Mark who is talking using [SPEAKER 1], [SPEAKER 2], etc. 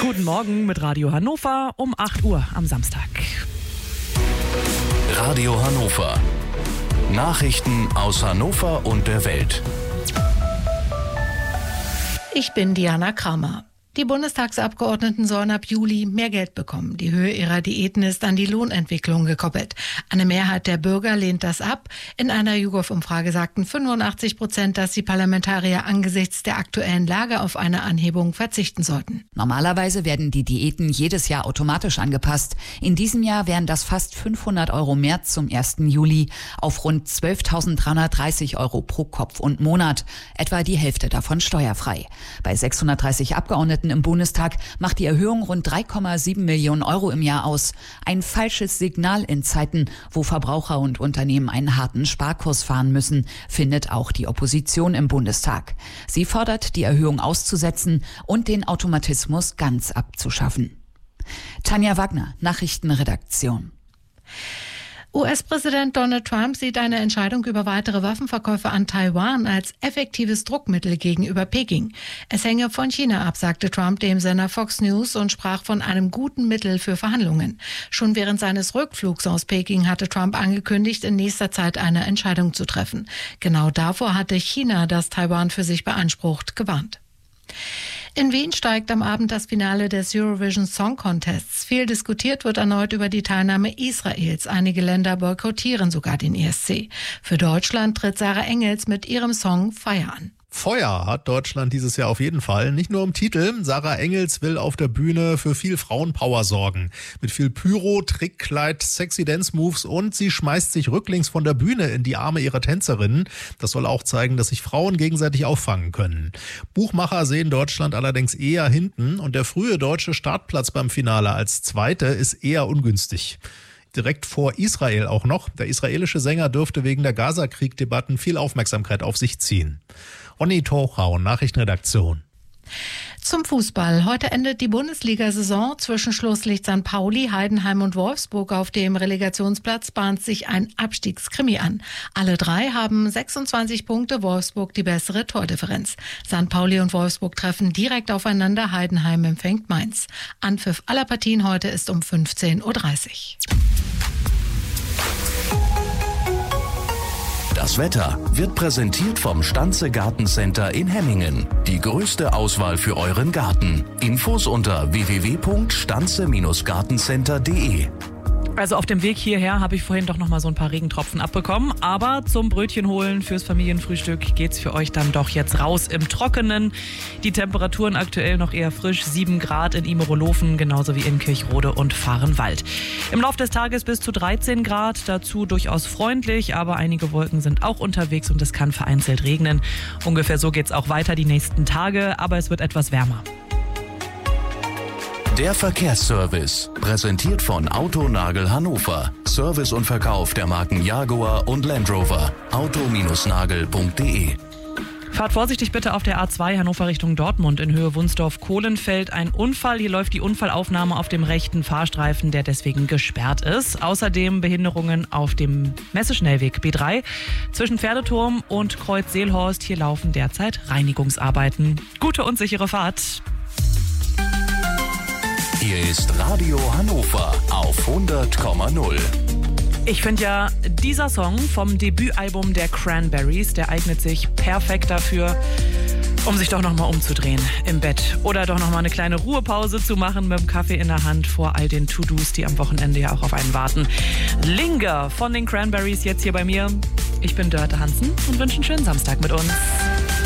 [SPEAKER 1] Guten Morgen mit Radio Hannover um 8 Uhr am Samstag.
[SPEAKER 2] Radio Hannover. Nachrichten aus Hannover und der Welt.
[SPEAKER 3] Ich bin Diana Kramer. Die Bundestagsabgeordneten sollen ab Juli mehr Geld bekommen. Die Höhe ihrer Diäten ist an die Lohnentwicklung gekoppelt. Eine Mehrheit der Bürger lehnt das ab. In einer YouGov-Umfrage sagten 85%, dass die Parlamentarier angesichts der aktuellen Lage auf eine Anhebung verzichten sollten.
[SPEAKER 4] Normalerweise werden die Diäten jedes Jahr automatisch angepasst. In diesem Jahr wären das fast 500 € mehr zum 1. Juli auf rund 12.330 € pro Kopf und Monat. Etwa die Hälfte davon steuerfrei. Bei 630 Abgeordneten im Bundestag macht die Erhöhung rund 3,7 Millionen € im Jahr aus. Ein falsches Signal in Zeiten, wo Verbraucher und Unternehmen einen harten Sparkurs fahren müssen, findet auch die Opposition im Bundestag. Sie fordert, die Erhöhung auszusetzen und den Automatismus ganz abzuschaffen. Tanja Wagner, Nachrichtenredaktion.
[SPEAKER 3] US-Präsident Donald Trump sieht eine Entscheidung über weitere Waffenverkäufe an Taiwan als effektives Druckmittel gegenüber Peking. Es hänge von China ab, sagte Trump dem Sender Fox News und sprach von einem guten Mittel für Verhandlungen. Schon während seines Rückflugs aus Peking hatte Trump angekündigt, in nächster Zeit eine Entscheidung zu treffen. Genau davor hatte China, das Taiwan für sich beansprucht, gewarnt. In Wien steigt am Abend das Finale des Eurovision Song Contests. Viel diskutiert wird erneut über die Teilnahme Israels. Einige Länder boykottieren sogar den ESC. Für Deutschland tritt Sarah Engels mit ihrem Song Feier an.
[SPEAKER 5] Feuer hat Deutschland dieses Jahr auf jeden Fall. Nicht nur im Titel. Sarah Engels will auf der Bühne für viel Frauenpower sorgen. Mit viel Pyro, Trickkleid, sexy Dance-Moves und sie schmeißt sich rücklings von der Bühne in die Arme ihrer Tänzerinnen. Das soll auch zeigen, dass sich Frauen gegenseitig auffangen können. Buchmacher sehen Deutschland allerdings eher hinten und der frühe deutsche Startplatz beim Finale als Zweite ist eher ungünstig. Direkt vor Israel auch noch. Der israelische Sänger dürfte wegen der Gaza-Krieg-Debatten viel Aufmerksamkeit auf sich ziehen. Onni Tochau, Nachrichtenredaktion.
[SPEAKER 3] Zum Fußball. Heute endet die Bundesliga-Saison. Zwischen Schlusslicht St. Pauli, Heidenheim und Wolfsburg auf dem Relegationsplatz bahnt sich ein Abstiegskrimi an. Alle drei haben 26 Punkte, Wolfsburg die bessere Tordifferenz. St. Pauli und Wolfsburg treffen direkt aufeinander, Heidenheim empfängt Mainz. Anpfiff aller Partien heute ist um 15:30 Uhr.
[SPEAKER 2] Das Wetter wird präsentiert vom Stanze Gartencenter in Hemmingen. Die größte Auswahl für euren Garten. Infos unter www.stanze-gartencenter.de.
[SPEAKER 1] Also auf dem Weg hierher habe ich vorhin doch noch mal so ein paar Regentropfen abbekommen. Aber zum Brötchen holen fürs Familienfrühstück geht's für euch dann doch jetzt raus im Trockenen. Die Temperaturen aktuell noch eher frisch, 7 Grad in Imerolofen, genauso wie in Kirchrode und Vahrenwald. Im Laufe des Tages bis zu 13 Grad, dazu durchaus freundlich, aber einige Wolken sind auch unterwegs und es kann vereinzelt regnen. Ungefähr so geht's auch weiter die nächsten Tage, aber es wird etwas wärmer.
[SPEAKER 2] Der Verkehrsservice, präsentiert von Autonagel Hannover. Service und Verkauf der Marken Jaguar und Land Rover. auto-nagel.de.
[SPEAKER 1] Fahrt vorsichtig bitte auf der A2 Hannover Richtung Dortmund in Höhe Wunsdorf-Kohlenfeld. Ein Unfall, hier läuft die Unfallaufnahme auf dem rechten Fahrstreifen, der deswegen gesperrt ist. Außerdem Behinderungen auf dem Messeschnellweg B3 zwischen Pferdeturm und Kreuz Seelhorst. Hier laufen derzeit Reinigungsarbeiten. Gute und sichere Fahrt.
[SPEAKER 2] Hier ist Radio Hannover auf 100,0.
[SPEAKER 1] Ich finde ja, dieser Song vom Debütalbum der Cranberries, der eignet sich perfekt dafür, um sich doch nochmal umzudrehen im Bett. Oder doch nochmal eine kleine Ruhepause zu machen mit dem Kaffee in der Hand vor all den To-Dos, die am Wochenende ja auch auf einen warten. Linger von den Cranberries jetzt hier bei mir. Ich bin Dörte Hansen und wünsche einen schönen Samstag mit uns.